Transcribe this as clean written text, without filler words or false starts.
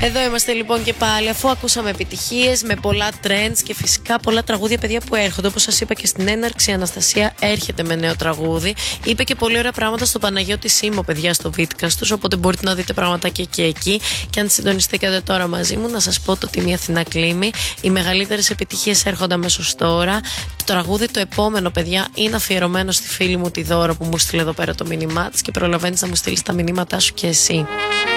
Εδώ είμαστε λοιπόν και πάλι, αφού ακούσαμε επιτυχίες με πολλά trends και φυσικά πολλά τραγούδια, παιδιά, που έρχονται. Όπως σας είπα και στην έναρξη, η Αναστασία έρχεται με νέο τραγούδι. Είπε και πολύ ωραία πράγματα στο Παναγιώτη Σίμω, παιδιά, στο Vidcast τους. Οπότε μπορείτε να δείτε πραγματάκια και εκεί. Και αν συντονιστήκατε τώρα μαζί μου, να σας πω το Τιμή Αθηνά Κλίμη. Οι μεγαλύτερες επιτυχίες έρχονται αμέσως τώρα. Το τραγούδι το επόμενο, παιδιά, είναι αφιερωμένο στη φίλη μου τη Δώρα που μου στείλε εδώ πέρα το μήνυμά της και προλαβαίνεις να μου στείλεις τα μηνύματά σου και εσύ.